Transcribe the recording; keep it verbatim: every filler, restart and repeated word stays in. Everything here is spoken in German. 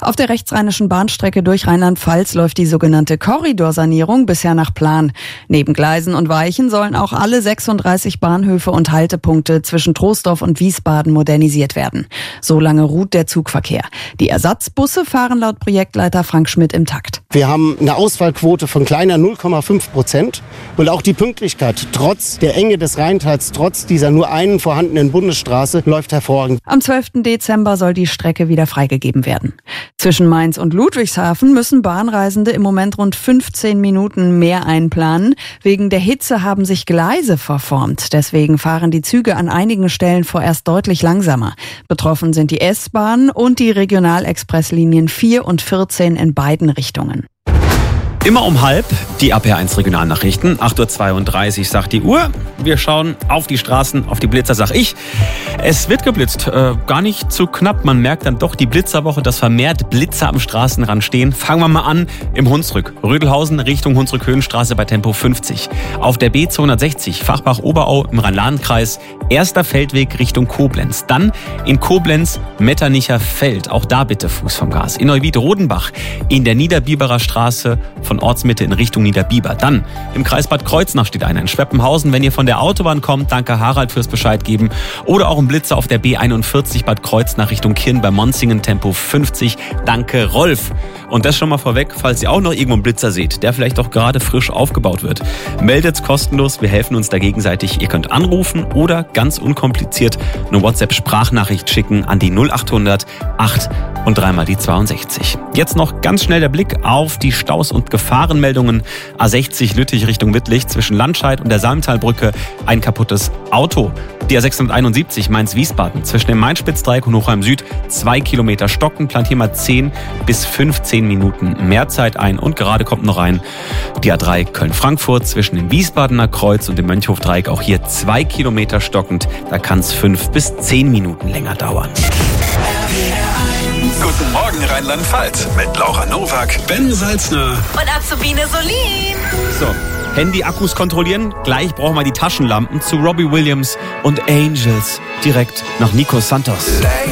Auf der rechtsrheinischen Bahnstrecke durch Rheinland-Pfalz läuft die sogenannte Korridorsanierung bisher nach Plan. Neben Gleisen und Weichen sollen auch alle sechsunddreißig Bahnhöfe und Haltepunkte zwischen Troisdorf und Wiesbaden modernisiert werden. So lange ruht der Zugverkehr. Die Ersatzbusse fahren laut Projektleiter Frank Schmidt im Takt. Wir haben eine Ausfallquote von kleiner null Komma fünf Prozent und auch die Pünktlichkeit trotz der Enge des Rheintals, trotz dieser nur einen vorhandenen Bundesstraße läuft hervorragend. Am zwölften Dezember soll die Strecke wieder freigegeben werden. Zwischen Mainz und Ludwigshafen müssen Bahnreisende im Moment rund fünfzehn Minuten mehr einplanen. Wegen der Hitze haben sich Gleise verformt. Deswegen fahren die Züge an einigen Stellen vorerst deutlich langsamer. Betroffen sind die S-Bahn und die Regionalexpresslinien vier und vierzehn in beiden Richtungen. Immer um halb die A P eins Regionalnachrichten. acht Uhr zweiunddreißig sagt die Uhr. Wir schauen auf die Straßen, auf die Blitzer, sag ich. Es wird geblitzt. Äh, gar nicht zu knapp. Man merkt dann doch die Blitzerwoche, dass vermehrt Blitzer am Straßenrand stehen. Fangen wir mal an im Hunsrück. Rödelhausen Richtung Hunsrück-Höhenstraße bei Tempo fünfzig. Auf der B zweihundertsechzig Fachbach-Oberau im Rhein-Lahn-Kreis. Erster Feldweg Richtung Koblenz. Dann in Koblenz Metternicher Feld. Auch da bitte Fuß vom Gas. In Neuwied-Rodenbach in der Niederbiberer Straße von Ortsmitte in Richtung Niederbiber. Dann im Kreis Bad Kreuznach steht einer in Schweppenhausen. Wenn ihr von der Autobahn kommt, danke Harald fürs Bescheid geben. Oder auch ein Blitzer auf der B einundvierzig Bad Kreuznach Richtung Kirn bei Monzingen, Tempo fünfzig. Danke Rolf. Und das schon mal vorweg, falls ihr auch noch irgendwo einen Blitzer seht, der vielleicht auch gerade frisch aufgebaut wird. Meldet's kostenlos, wir helfen uns da gegenseitig. Ihr könnt anrufen oder ganz unkompliziert eine WhatsApp-Sprachnachricht schicken an die null achthundert acht und dreimal die zweiundsechzig. Jetzt noch ganz schnell der Blick auf die Staus und Gefahrenmeldungen. A sechzig Lüttich Richtung Wittlich zwischen Landscheid und der Salmtalbrücke ein kaputtes Auto. Die A sechshunderteinundsiebzig Mainz-Wiesbaden zwischen dem Main-Spitz-Dreieck und Hochheim Süd zwei Kilometer stocken. Plant hier mal zehn bis fünfzehn Minuten mehr Zeit ein. Und gerade kommt noch rein die A drei Köln-Frankfurt zwischen dem Wiesbadener Kreuz und dem Mönchhof-Dreieck. Auch hier zwei Kilometer stockend. Da kann es fünf bis zehn Minuten länger dauern. Guten Morgen Rheinland-Pfalz mit Laura Nowak, Ben Salzner und Azubine Solin. So, Handy-Akkus kontrollieren. Gleich brauchen wir die Taschenlampen zu Robbie Williams und Angels. Direkt nach Nico Santos.